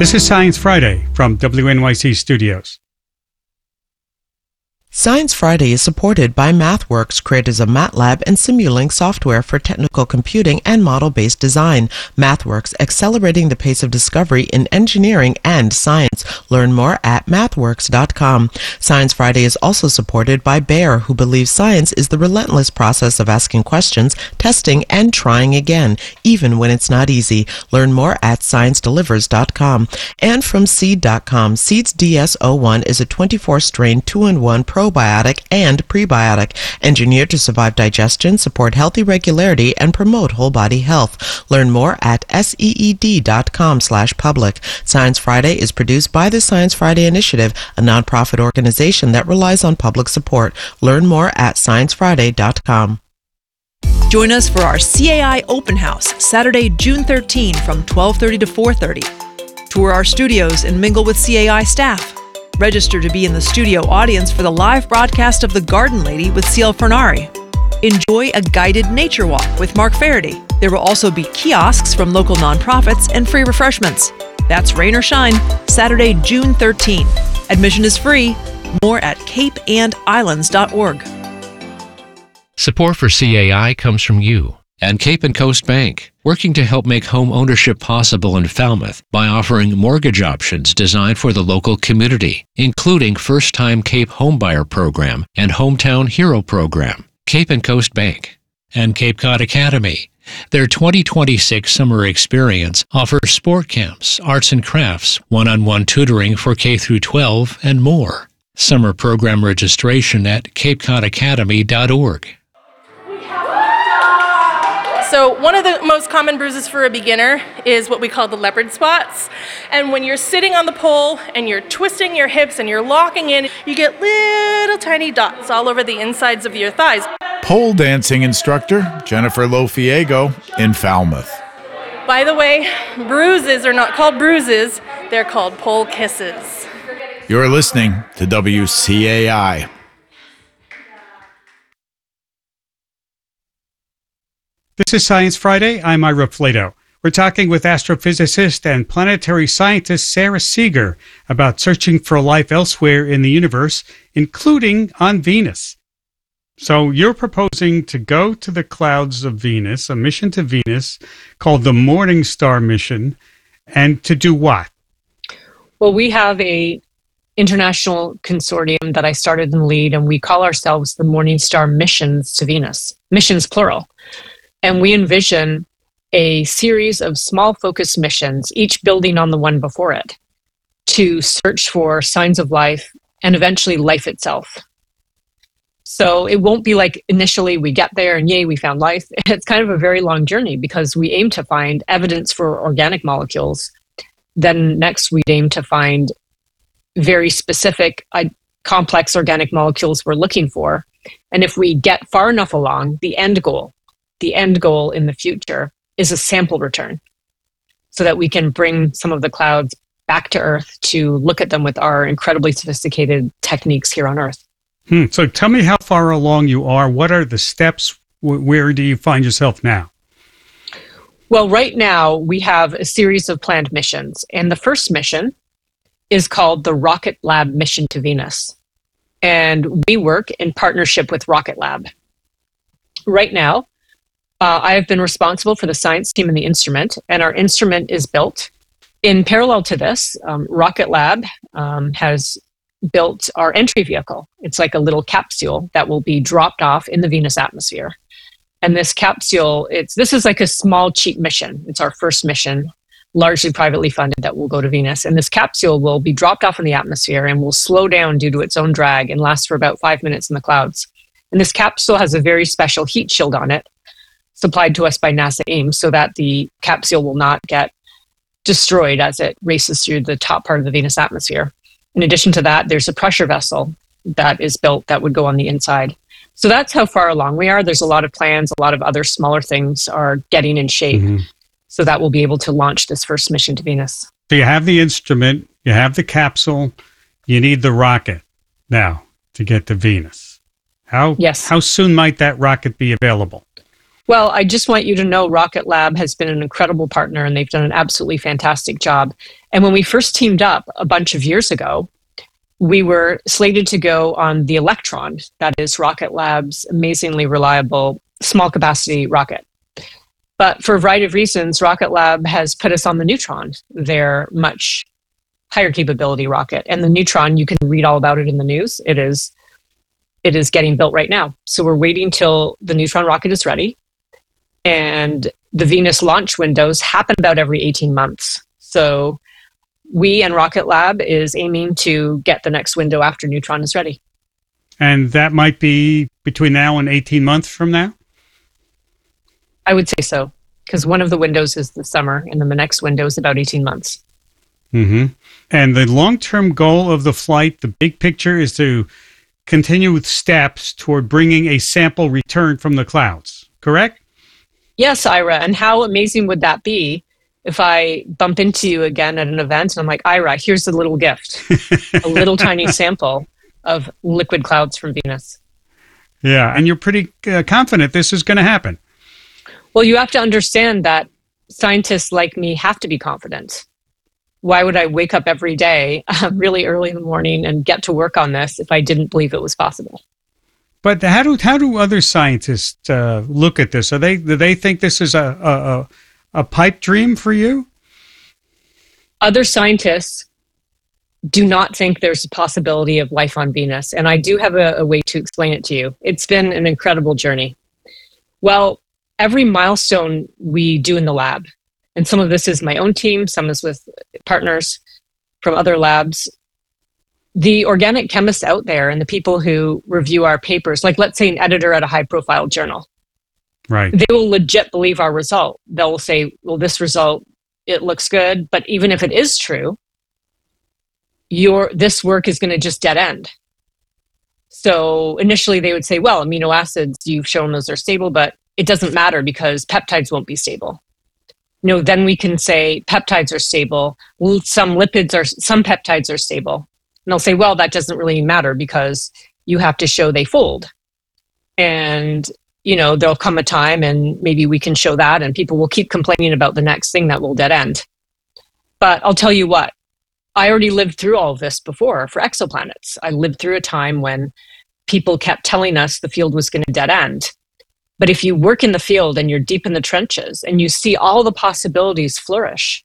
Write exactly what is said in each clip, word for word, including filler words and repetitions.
This is Science Friday from W N Y C Studios. Science Friday is supported by MathWorks, creators of MATLAB and Simulink software for technical computing and model-based design. MathWorks, accelerating the pace of discovery in engineering and science. Learn more at mathworks dot com. Science Friday is also supported by Bayer, who believes science is the relentless process of asking questions, testing, and trying again, even when it's not easy. Learn more at science delivers dot com. And from seed dot com, Seeds D S zero one is a twenty-four strain two in one probiotic and prebiotic, engineered to survive digestion, support healthy regularity, and promote whole body health. Learn more at seed dot com slash public. Science Friday is produced by the Science Friday Initiative, a nonprofit organization that relies on public support. Learn more at science friday dot com. Join us for our C A I Open House, Saturday, June thirteenth from twelve thirty to four thirty. Tour our studios and mingle with C A I staff. Register to be in the studio audience for the live broadcast of The Garden Lady with C L Fernari. Enjoy a guided nature walk with Mark Faraday. There will also be kiosks from local nonprofits and free refreshments. That's rain or shine, Saturday, June thirteenth. Admission is free. More at cape and islands dot org. Support for C A I comes from you and Cape and Coast Bank, working to help make home ownership possible in Falmouth by offering mortgage options designed for the local community, including First-Time Cape Homebuyer Program and Hometown Hero Program. Cape and Coast Bank. And Cape Cod Academy. Their twenty twenty-six summer experience offers sport camps, arts and crafts, one-on-one tutoring for K through twelve, and more. Summer program registration at cape cod academy dot org. So one of the most common bruises for a beginner is what we call the leopard spots. And when you're sitting on the pole and you're twisting your hips and you're locking in, you get little tiny dots all over the insides of your thighs. Pole dancing instructor Jennifer Lofiego in Falmouth. By the way, bruises are not called bruises, they're called pole kisses. You're listening to W C A I. This is Science Friday. I'm Ira Flato. We're talking with astrophysicist and planetary scientist Sara Seager about searching for life elsewhere in the universe, including on Venus. So you're proposing to go to the clouds of Venus, a mission to Venus called the Morning Star mission, and to do what? Well, we have a international consortium that I started and lead, and we call ourselves the Morning Star Missions to Venus. Missions plural. And we envision a series of small focused missions, each building on the one before it, to search for signs of life and eventually life itself. So it won't be like initially we get there and yay, we found life. It's kind of a very long journey because we aim to find evidence for organic molecules. Then next we aim to find very specific, uh, complex organic molecules we're looking for. And if we get far enough along, the end goal, the end goal in the future is a sample return so that we can bring some of the clouds back to Earth to look at them with our incredibly sophisticated techniques here on Earth. Hmm. So tell me how far along you are. What are the steps? Where do you find yourself now? Well, right now we have a series of planned missions, and the first mission is called the Rocket Lab Mission to Venus. And we work in partnership with Rocket Lab. Right now, Uh, I have been responsible for the science team and the instrument, and our instrument is built. In parallel to this, um, Rocket Lab um, has built our entry vehicle. It's like a little capsule that will be dropped off in the Venus atmosphere. And this capsule, it's this is like a small, cheap mission. It's our first mission, largely privately funded, that will go to Venus. And this capsule will be dropped off in the atmosphere and will slow down due to its own drag and last for about five minutes in the clouds. And this capsule has a very special heat shield on it, supplied to us by NASA Ames, so that the capsule will not get destroyed as it races through the top part of the Venus atmosphere. In addition to that, there's a pressure vessel that is built that would go on the inside. So that's how far along we are. There's a lot of plans. A lot of other smaller things are getting in shape. Mm-hmm. So that we'll be able to launch this first mission to Venus. So you have the instrument, you have the capsule, you need the rocket now to get to Venus. How, yes. How soon might that rocket be available? Well, I just want you to know Rocket Lab has been an incredible partner and they've done an absolutely fantastic job. And when we first teamed up a bunch of years ago, we were slated to go on the Electron, that is Rocket Lab's amazingly reliable small capacity rocket. But for a variety of reasons, Rocket Lab has put us on the Neutron, their much higher capability rocket. And the Neutron, you can read all about it in the news. It is it is getting built right now. So we're waiting till the Neutron rocket is ready. And the Venus launch windows happen about every eighteen months. So we and Rocket Lab is aiming to get the next window after Neutron is ready. And that might be between now and eighteen months from now? I would say so, because one of the windows is the summer, and then the next window is about eighteen months. Mm-hmm. And the long-term goal of the flight, the big picture, is to continue with steps toward bringing a sample return from the clouds, correct? Yes, Ira. And how amazing would that be if I bump into you again at an event and I'm like, Ira, here's a little gift, a little tiny sample of liquid clouds from Venus. Yeah, and you're pretty uh, confident this is going to happen. Well, you have to understand that scientists like me have to be confident. Why would I wake up every day uh, really early in the morning and get to work on this if I didn't believe it was possible? But how do how do other scientists uh, look at this? Are they do they think this is a, a a pipe dream for you? Other scientists do not think there's a possibility of life on Venus, and I do have a, a way to explain it to you. It's been an incredible journey. Well, every milestone we do in the lab, and some of this is my own team, some is with partners from other labs. The organic chemists out there and the people who review our papers, like let's say an editor at a high-profile journal, right? They will legit believe our result. They'll say, well, this result, it looks good, but even if it is true, your this work is going to just dead end. So initially they would say, well, amino acids, you've shown those are stable, but it doesn't matter because peptides won't be stable. You know, then we can say peptides are stable. Some lipids are, some peptides are stable. And they'll say, well, that doesn't really matter because you have to show they fold. And, you know, there'll come a time and maybe we can show that and people will keep complaining about the next thing that will dead end. But I'll tell you what, I already lived through all of this before for exoplanets. I lived through a time when people kept telling us the field was going to dead end. But if you work in the field and you're deep in the trenches and you see all the possibilities flourish,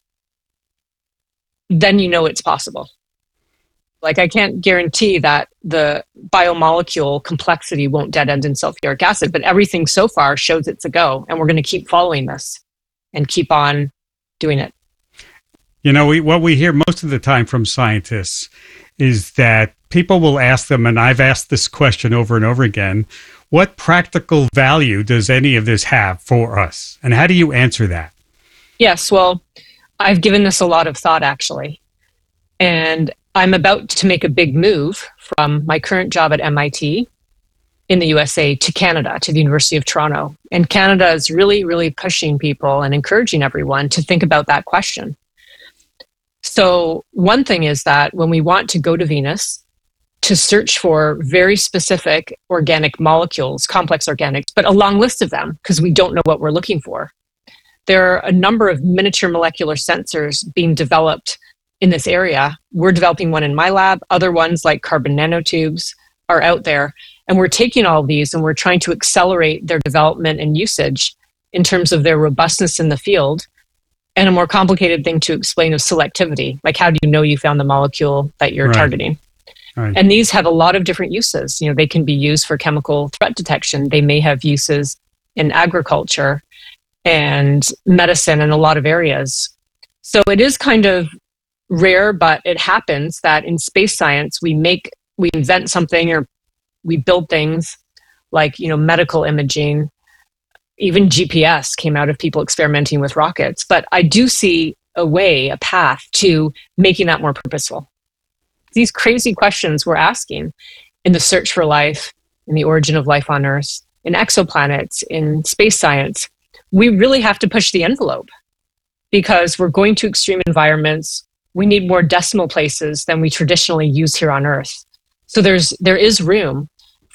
then you know it's possible. Like I can't guarantee that the biomolecule complexity won't dead end in sulfuric acid, but everything so far shows it's a go. And we're going to keep following this and keep on doing it. You know, we, what we hear most of the time from scientists is that people will ask them, and I've asked this question over and over again, what practical value does any of this have for us? And how do you answer that? Yes, well, I've given this a lot of thought, actually. And I'm about to make a big move from my current job at M I T in the U S A to Canada, to the University of Toronto. And Canada is really, really pushing people and encouraging everyone to think about that question. So one thing is that when we want to go to Venus to search for very specific organic molecules, complex organics, but a long list of them because we don't know what we're looking for, there are a number of miniature molecular sensors being developed in this area. We're developing one in my lab. Other ones like carbon nanotubes are out there. And we're taking all of these and we're trying to accelerate their development and usage in terms of their robustness in the field. And a more complicated thing to explain is selectivity. Like how do you know you found the molecule that you're right. targeting? Right. And these have a lot of different uses. You know, they can be used for chemical threat detection. They may have uses in agriculture and medicine in a lot of areas. So it is kind of rare, but it happens that in space science, we make, we invent something or we build things like, you know, medical imaging. Even G P S came out of people experimenting with rockets. But I do see a way, a path to making that more purposeful. These crazy questions we're asking in the search for life, in the origin of life on Earth, in exoplanets, in space science, we really have to push the envelope because we're going to extreme environments. We need more decimal places than we traditionally use here on Earth. So there's there is room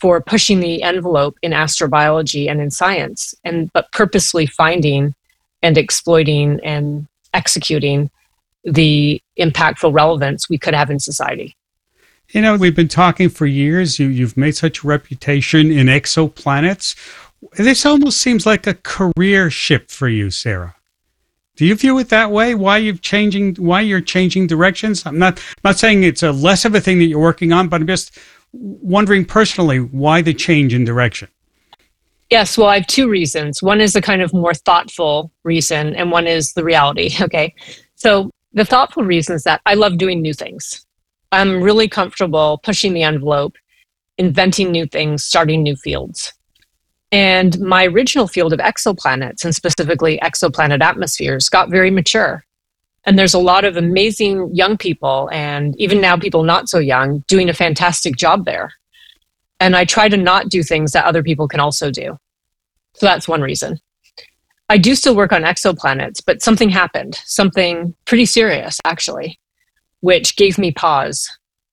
for pushing the envelope in astrobiology and in science, and but purposely finding and exploiting and executing the impactful relevance we could have in society. You know, we've been talking for years. You, you've made such a reputation in exoplanets. This almost seems like a career shift for you, Sarah. Do you view it that way? Why you've changing? Why you're changing directions? I'm not I'm not saying it's a less of a thing that you're working on, but I'm just wondering personally why the change in direction. Yes, well, I have two reasons. One is a kind of more thoughtful reason, and one is the reality. Okay, so the thoughtful reason is that I love doing new things. I'm really comfortable pushing the envelope, inventing new things, starting new fields. And my original field of exoplanets, and specifically exoplanet atmospheres, got very mature. And there's a lot of amazing young people, and even now people not so young, doing a fantastic job there. And I try to not do things that other people can also do. So that's one reason. I do still work on exoplanets, but something happened, something pretty serious, actually, which gave me pause.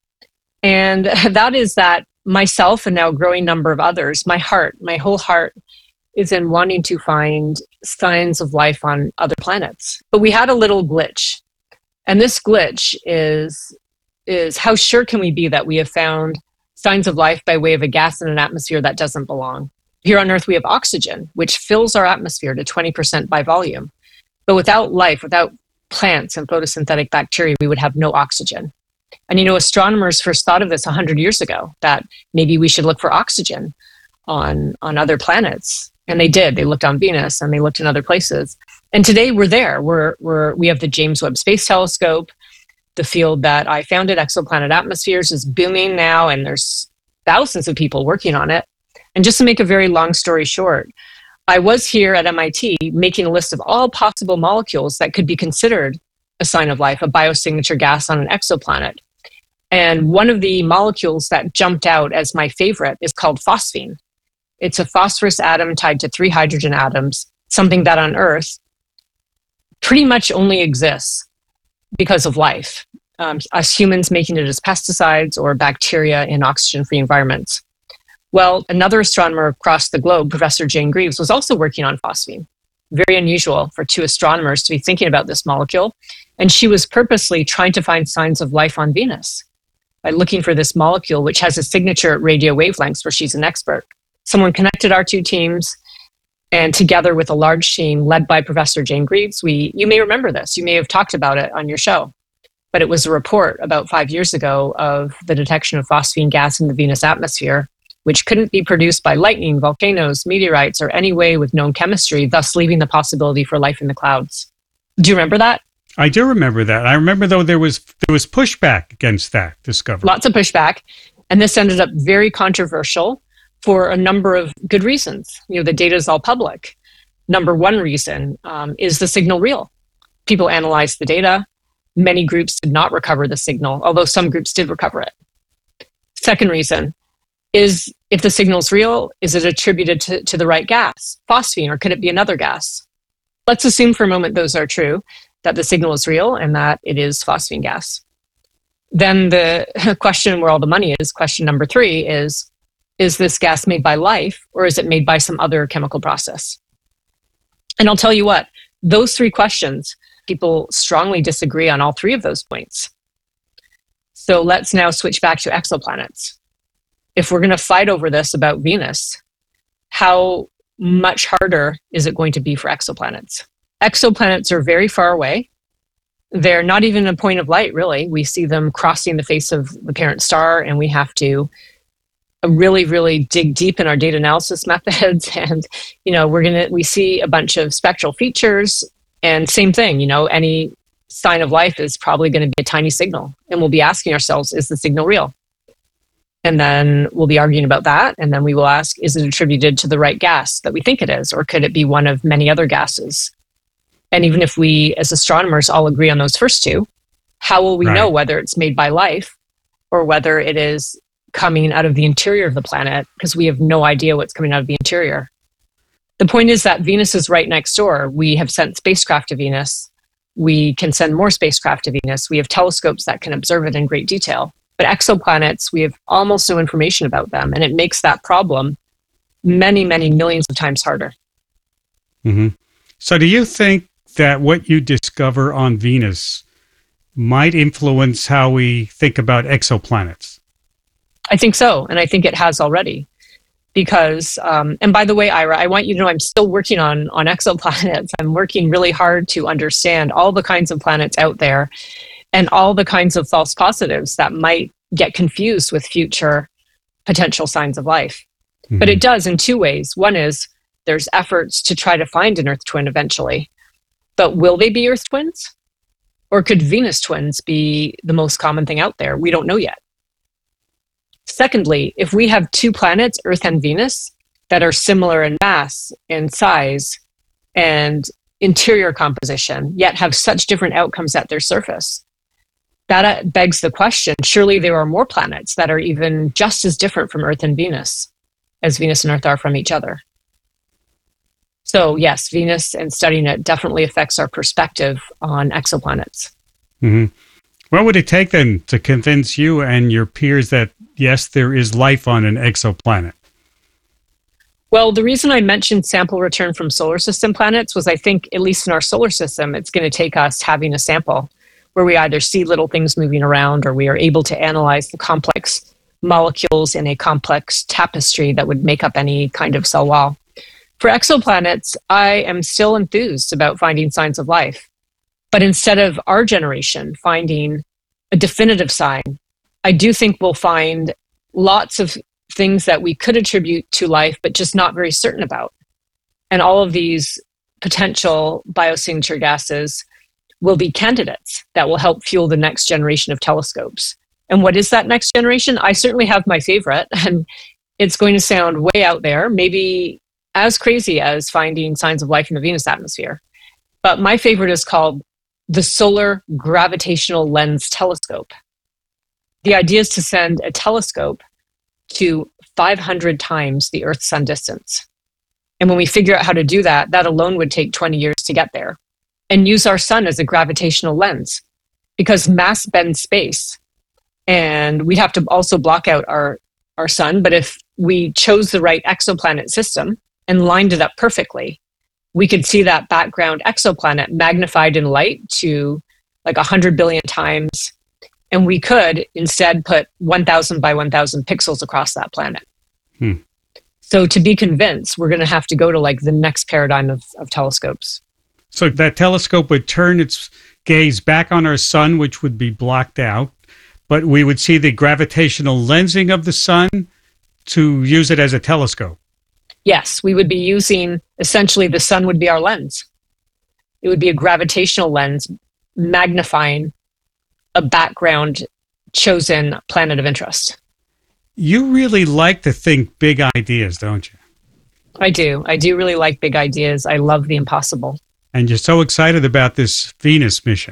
And that is that myself and now a growing number of others, my heart, my whole heart is in wanting to find signs of life on other planets. But we had a little glitch. And this glitch is, is how sure can we be that we have found signs of life by way of a gas in an atmosphere that doesn't belong? Here on Earth, we have oxygen, which fills our atmosphere to twenty percent by volume. But without life, without plants and photosynthetic bacteria, we would have no oxygen. And, you know, astronomers first thought of this one hundred years ago, that maybe we should look for oxygen on, on other planets. And they did. They looked on Venus and they looked in other places. And today we're there. We're, we're, we have the James Webb Space Telescope. The field that I founded, Exoplanet Atmospheres, is booming now, and there's thousands of people working on it. And just to make a very long story short, I was here at M I T making a list of all possible molecules that could be considered a sign of life, a biosignature gas on an exoplanet. And one of the molecules that jumped out as my favorite is called phosphine. It's a phosphorus atom tied to three hydrogen atoms, something that on Earth pretty much only exists because of life, um, us humans making it as pesticides or bacteria in oxygen-free environments. Well, another astronomer across the globe, Professor Jane Greaves, was also working on phosphine. Very unusual for two astronomers to be thinking about this molecule. And she was purposely trying to find signs of life on Venus by looking for this molecule, which has a signature at radio wavelengths where she's an expert. Someone connected our two teams, and together with a large team led by Professor Jane Greaves, we, you may remember this, you may have talked about it on your show, but it was a report about five years ago of the detection of phosphine gas in the Venus atmosphere, which couldn't be produced by lightning, volcanoes, meteorites, or any way with known chemistry, thus leaving the possibility for life in the clouds. Do you remember that? I do remember that. I remember, though, there was there was pushback against that discovery. Lots of pushback. And this ended up very controversial for a number of good reasons. You know, the data is all public. Number one reason um, is the signal real? People analyzed the data. Many groups did not recover the signal, although some groups did recover it. Second reason is, if the signal is real, is it attributed to, to the right gas, phosphine, or could it be another gas? Let's assume for a moment those are true, that the signal is real and that it is phosphine gas. Then the question where all the money is, question number three is, is this gas made by life or is it made by some other chemical process? And I'll tell you what, those three questions, people strongly disagree on all three of those points. So let's now switch back to exoplanets. If we're going to fight over this about Venus, how much harder is it going to be for exoplanets? Exoplanets are very far away. They're not even a point of light, really. We see them crossing the face of the parent star, and we have to really, really dig deep in our data analysis methods. And, you know, we're going to, we see a bunch of spectral features, and same thing, you know, any sign of life is probably going to be a tiny signal. And we'll be asking ourselves, is the signal real? And then we'll be arguing about that. And then we will ask, is it attributed to the right gas that we think it is? Or could it be one of many other gases? And even if we, as astronomers, all agree on those first two, how will we Right. know whether it's made by life or whether it is coming out of the interior of the planet? Because we have no idea what's coming out of the interior. The point is that Venus is right next door. We have sent spacecraft to Venus. We can send more spacecraft to Venus. We have telescopes that can observe it in great detail. But exoplanets, we have almost no information about them, and it makes that problem many, many millions of times harder. Mm-hmm. So do you think that what you discover on Venus might influence how we think about exoplanets? I think so, and I think it has already. Because, um, and by the way, Ira, I want you to know I'm still working on, on exoplanets. I'm working really hard to understand all the kinds of planets out there and all the kinds of false positives that might get confused with future potential signs of life. Mm-hmm. But it does in two ways. One is there's efforts to try to find an Earth twin eventually. But will they be Earth twins? Or could Venus twins be the most common thing out there? We don't know yet. Secondly, if we have two planets, Earth and Venus, that are similar in mass and size and interior composition, yet have such different outcomes at their surface, that begs the question, surely there are more planets that are even just as different from Earth and Venus as Venus and Earth are from each other. So yes, Venus and studying it definitely affects our perspective on exoplanets. Mm-hmm. What would it take then to convince you and your peers that, yes, there is life on an exoplanet? Well, the reason I mentioned sample return from solar system planets was I think, at least in our solar system, it's going to take us having a sample where we either see little things moving around or we are able to analyze the complex molecules in a complex tapestry that would make up any kind of cell wall. For exoplanets, I am still enthused about finding signs of life. But instead of our generation finding a definitive sign, I do think we'll find lots of things that we could attribute to life, but just not very certain about. And all of these potential biosignature gases will be candidates that will help fuel the next generation of telescopes. And what is that next generation? I certainly have my favorite, and it's going to sound way out there, maybe as crazy as finding signs of life in the Venus atmosphere. But my favorite is called the Solar Gravitational Lens Telescope. The idea is to send a telescope to five hundred times the Earth's sun distance. And when we figure out how to do that, that alone would take twenty years to get there. And use our sun as a gravitational lens, because mass bends space. And we'd have to also block out our, our sun. But if we chose the right exoplanet system and lined it up perfectly, we could see that background exoplanet magnified in light to like one hundred billion times. And we could instead put one thousand by one thousand pixels across that planet. Hmm. So to be convinced, we're going to have to go to like the next paradigm of, of telescopes. So that telescope would turn its gaze back on our sun, which would be blocked out, but we would see the gravitational lensing of the sun to use it as a telescope. Yes, we would be using, essentially the sun would be our lens. It would be a gravitational lens magnifying a background chosen planet of interest. You really like to think big ideas, don't you? I do. I do really like big ideas. I love the impossible. And you're so excited about this Venus mission.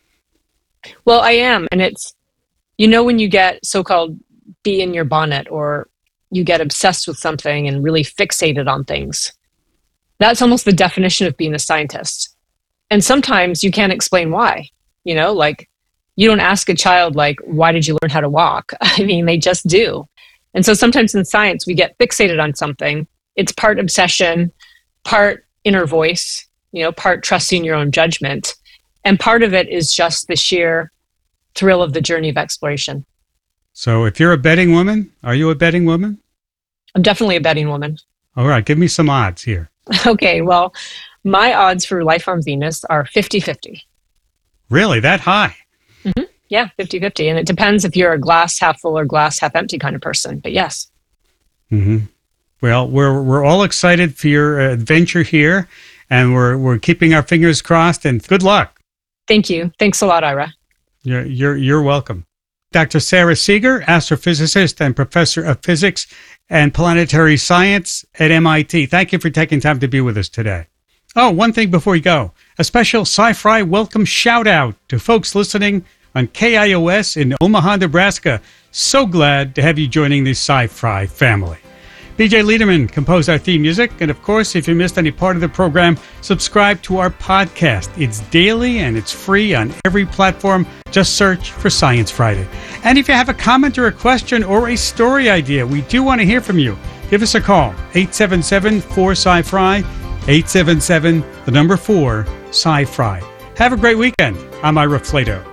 Well, I am. And it's, you know, when you get so-called bee in your bonnet, or you get obsessed with something and really fixated on things, that's almost the definition of being a scientist. And sometimes you can't explain why. You know, like, you don't ask a child, like, why did you learn how to walk? I mean, they just do. And so sometimes in science, we get fixated on something. It's part obsession, part inner voice, you know, part trusting your own judgment. And part of it is just the sheer thrill of the journey of exploration. So if you're a betting woman, are you a betting woman? I'm definitely a betting woman. All right, give me some odds here. Okay, well, my odds for life on Venus are fifty-fifty. Really? That high? Mm-hmm. Yeah, fifty-fifty. And it depends if you're a glass half full or glass half empty kind of person, but yes. Mm-hmm. Well, we're we're all excited for your adventure here, and we're we're keeping our fingers crossed, and good luck. Thank you. Thanks a lot, Ira. You're you're, you're welcome. Doctor Sarah Seager, astrophysicist and professor of physics and planetary science at M I T. Thank you for taking time to be with us today. Oh, one thing before you go. A special Sci-Fi welcome shout out to folks listening on K I O S in Omaha, Nebraska. So glad to have you joining the Sci-Fi family. B J Liederman composed our theme music. And of course, if you missed any part of the program, subscribe to our podcast. It's daily and it's free on every platform. Just search for Science Friday. And if you have a comment or a question or a story idea, we do want to hear from you. Give us a call, eight seven seven, four, S C I, F R I, eight seven seven, the number four, S C I, F R I. Have a great weekend. I'm Ira Flato.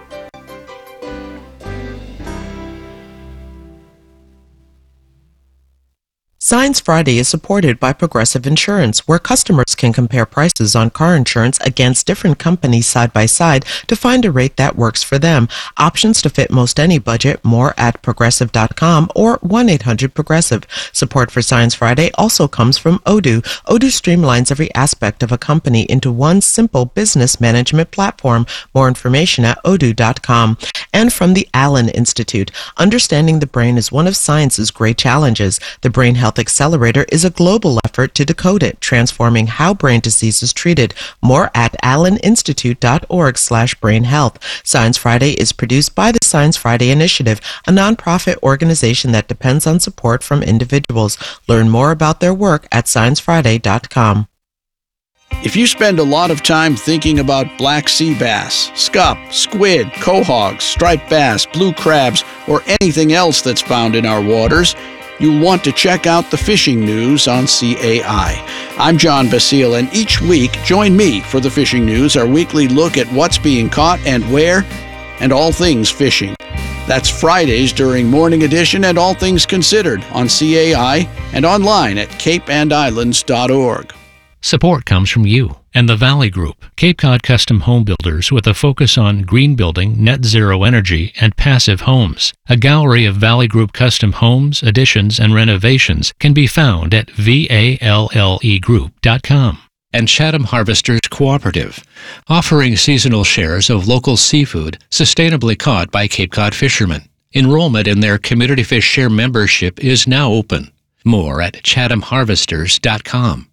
Science Friday is supported by Progressive Insurance, where customers can compare prices on car insurance against different companies side by side to find a rate that works for them. Options to fit most any budget, more at progressive dot com or one eight hundred progressive. Support for Science Friday also comes from Odoo. Odoo streamlines every aspect of a company into one simple business management platform. More information at odoo dot com. And from the Allen Institute. Understanding the brain is one of science's great challenges. The Brain Health Accelerator is a global effort to decode it, transforming how brain disease is treated. More at allen institute dot org slash brain health. Science Friday is produced by the Science Friday Initiative, a nonprofit organization that depends on support from individuals. Learn more about their work at science friday dot com. If you spend a lot of time thinking about black sea bass, scup, squid, quahogs, striped bass, blue crabs, or anything else that's found in our waters, you'll want to check out the fishing news on C A I. I'm John Basile, and each week, join me for the Fishing News, our weekly look at what's being caught and where, and all things fishing. That's Fridays during Morning Edition and All Things Considered on C A I and online at cape and islands dot org. Support comes from you and the Valley Group, Cape Cod custom home builders with a focus on green building, net zero energy, and passive homes. A gallery of Valley Group custom homes, additions, and renovations can be found at vale group dot com. And Chatham Harvesters Cooperative, offering seasonal shares of local seafood sustainably caught by Cape Cod fishermen. Enrollment in their Community Fish Share membership is now open. More at chatham harvesters dot com.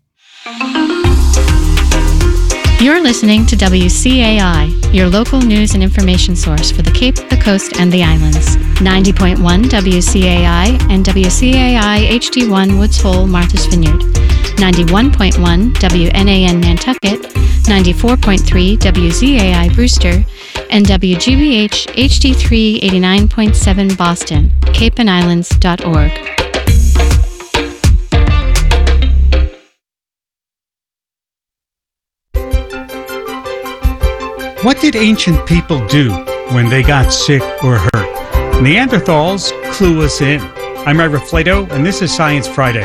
You're listening to W C A I, your local news and information source for the Cape, the Coast, and the Islands. ninety point one W C A I and W C A I H D one Woods Hole, Martha's Vineyard. ninety-one point one W N A N Nantucket, ninety-four point three W Z A I Brewster, and W G B H H D three eighty-nine point seven Boston, cape and islands dot org. What did ancient people do when they got sick or hurt? Neanderthals clue us in. I'm Ira Flato, and this is Science Friday.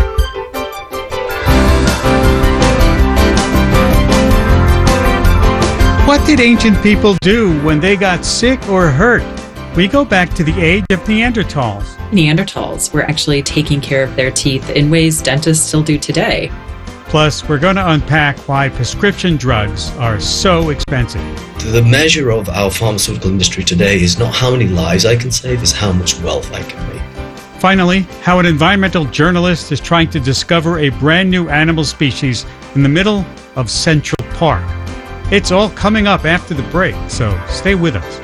What did ancient people do when they got sick or hurt? We go back to the age of Neanderthals. Neanderthals were actually taking care of their teeth in ways dentists still do today. Plus, we're going to unpack why prescription drugs are so expensive. The measure of our pharmaceutical industry today is not how many lives I can save, it's how much wealth I can make. Finally, how an environmental journalist is trying to discover a brand new animal species in the middle of Central Park. It's all coming up after the break, so stay with us.